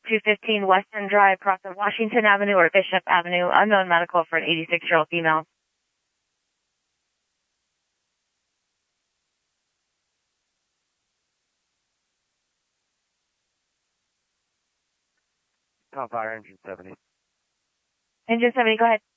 215 Western Drive, cross of Washington Avenue or Bishop Avenue. Unknown medical for an 86-year-old female. Call fire engine 70. Engine 70, go ahead.